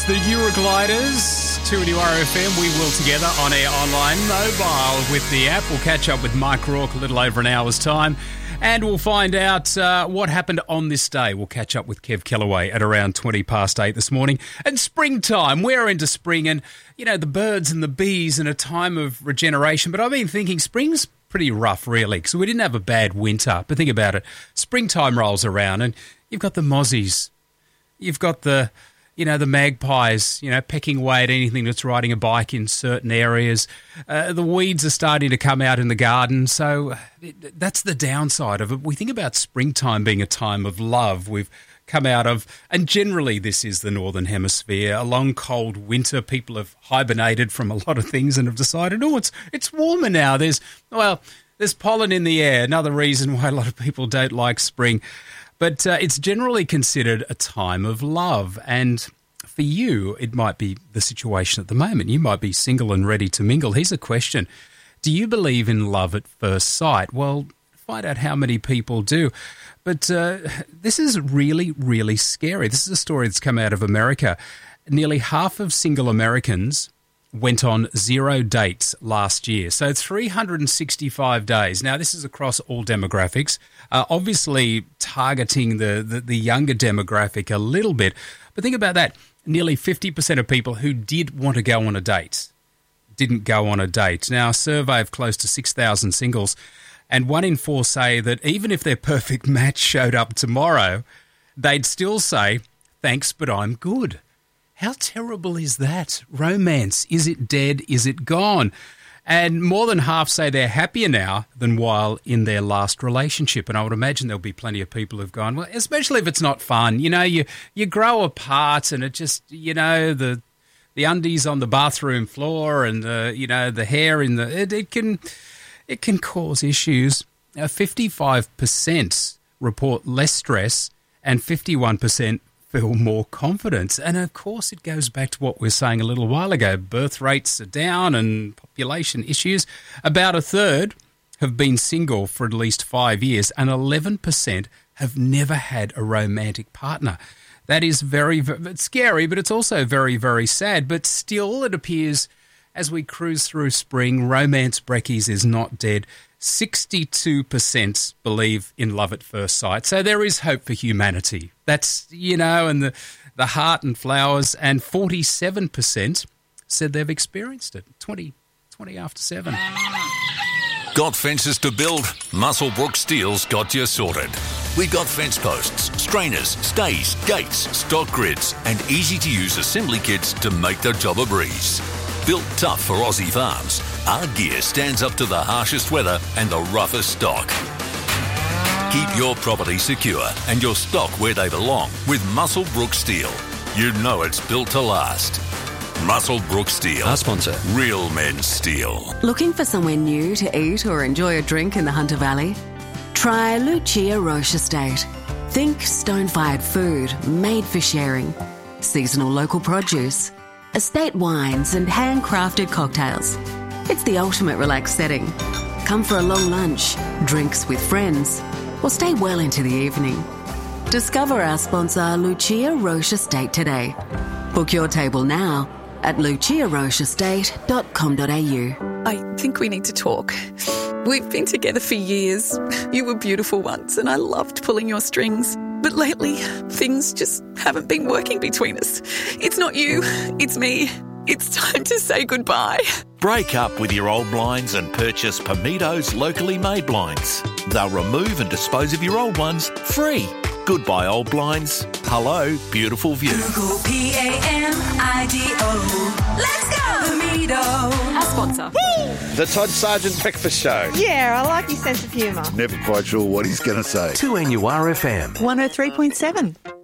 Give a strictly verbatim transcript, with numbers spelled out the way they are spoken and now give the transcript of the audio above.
the Eurogliders, two N U R F M. We will together on air, online, mobile with the app. We'll catch up with Mike Rourke a little over an hour's time. And we'll find out uh, what happened on this day. We'll catch up with Kev Kellaway at around twenty past eight this morning. And springtime, we're into spring and, you know, the birds and the bees and a time of regeneration. But I've been thinking spring's pretty rough, really, because we didn't have a bad winter. But think about it. Springtime rolls around and you've got the mozzies. You've got the, you know, the magpies, you know, pecking away at anything that's riding a bike in certain areas. Uh, the weeds are starting to come out in the garden. So it, that's the downside of it. We think about springtime being a time of love. We've come out of, and generally this is the Northern Hemisphere, a long cold winter. People have hibernated from a lot of things and have decided, oh, it's it's warmer now. There's, well, there's pollen in the air. Another reason why a lot of people don't like spring. But uh, it's generally considered a time of love. And for you, it might be the situation at the moment. You might be single and ready to mingle. Here's a question. Do you believe in love at first sight? Well, find out how many people do. But uh, this is really, really scary. This is a story that's come out of America. Nearly half of single Americans went on zero dates last year. So three hundred sixty-five days. Now, this is across all demographics, uh, obviously targeting the, the, the younger demographic a little bit. But think about that. Nearly fifty percent of people who did want to go on a date didn't go on a date. Now, a survey of close to six thousand singles, and one in four say that even if their perfect match showed up tomorrow, they'd still say, thanks, but I'm good. How terrible is that? Romance, is it dead? Is it gone? And more than half say they're happier now than while in their last relationship. And I would imagine there'll be plenty of people who've gone, well, especially if it's not fun. You know, you, you grow apart and it just, you know, the the undies on the bathroom floor and, the, you know, the hair in the, it, it can it can cause issues. Now, fifty-five percent report less stress and fifty-one percent feel more confidence. And of course it goes back to what we were saying a little while ago. Birth rates are down and population issues. About a third have been single for at least five years and eleven percent have never had a romantic partner. That is very, very scary, but it's also very, very sad. But still, it appears as we cruise through spring, romance brekkies is not dead. sixty-two percent believe in love at first sight. So there is hope for humanity. That's, you know, and the, the heart and flowers. And forty-seven percent said they've experienced it. twenty, twenty after seven. Got fences to build? Muswellbrook Steel's got you sorted. We've got fence posts, strainers, stays, gates, stock grids, and easy-to-use assembly kits to make the job a breeze. Built tough for Aussie farms, our gear stands up to the harshest weather and the roughest stock. Keep your property secure and your stock where they belong with Muswellbrook Steel. You know it's built to last. Muswellbrook Steel. Our sponsor. Real men steel. Looking for somewhere new to eat or enjoy a drink in the Hunter Valley? Try Lucia Roche Estate. Think stone-fired food made for sharing. Seasonal local produce. Estate wines and handcrafted cocktails. It's the ultimate relaxed setting. Come for a long lunch, drinks with friends, or stay well into the evening. Discover our sponsor Lucia Roche Estate today. Book your table now at lucia roche estate dot com dot a u. I think we need to talk. We've been together for years. You were beautiful once and I loved pulling your strings. But lately, things just haven't been working between us. It's not you, it's me. It's time to say goodbye. Break up with your old blinds and purchase Pamitos locally made blinds. They'll remove and dispose of your old ones free. Goodbye old blinds. Hello, beautiful view. Google P A M I D O. Let's go! Pamito. Our sponsor. The Todd Sargent Breakfast Show. Yeah, I like your sense of humour. Never quite sure what he's going to say. two N U R F M. one oh three point seven.